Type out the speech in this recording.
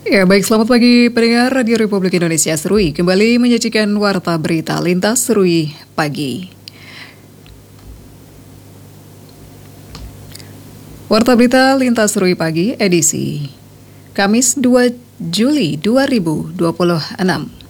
Ya, baik, selamat pagi pendengar Radio Republik Indonesia Serui. Kembali menyajikan Warta Berita Lintas Serui Pagi. Warta Berita Lintas Serui Pagi, edisi Kamis 2 Juli 2026.